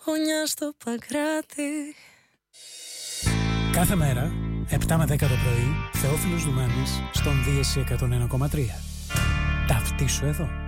γωνιά στο Παγκράτη. Κάθε μέρα, 7 με 10 το πρωί, Θεόφιλος Δουμάνης, στον Δύεση 101,3. Ταυτίσου εδώ.